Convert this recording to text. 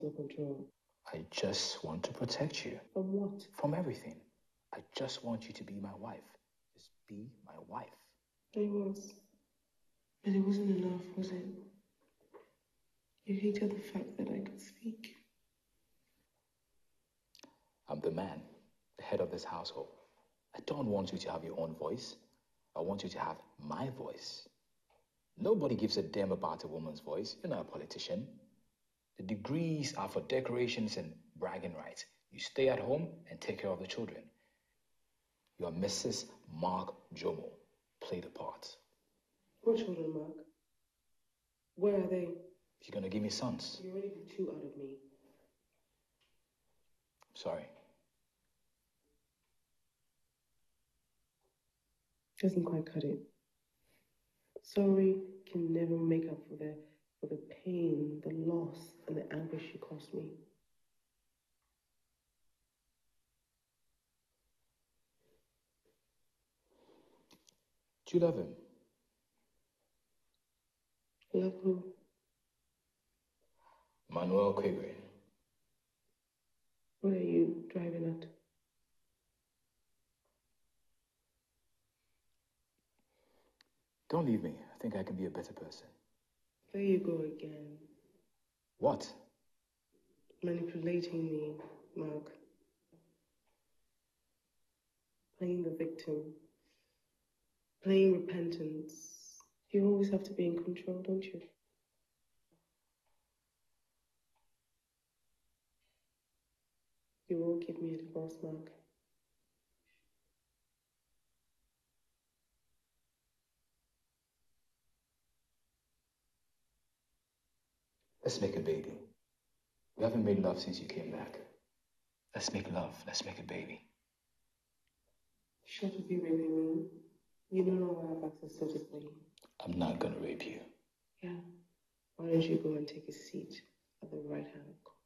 No control. I just want to protect you. From what? From everything. I just want you to be my wife. Just be my wife. It was. But it wasn't enough, was it? You hated the fact that I could speak. I'm the man, the head of this household. I don't want you to have your own voice. I want you to have my voice. Nobody gives a damn about a woman's voice. You're not a politician. The degrees are for decorations and bragging rights. You stay at home and take care of the children. You are Mrs. Mark Jomo. Play the part. What children, Mark? Where are they? You're gonna give me sons. You already did 2 out of me. Sorry. Doesn't quite cut it. Sorry can never make up for the pain, the loss, and the anguish you caused me. Do you love him? Love who? Manuel Quigrin. What are you driving at? Don't leave me. I think I can be a better person. There you go again. What? Manipulating me, Mark. Playing the victim. Playing repentance. You always have to be in control, don't you? You will give me a divorce, Mark. Let's make a baby. We haven't made love since you came back. Let's make love. Let's make a baby. Shut up, you raping me. You don't know why I have access to this body. I'm not gonna rape you. Yeah. Why don't you go and take a seat at the right hand corner?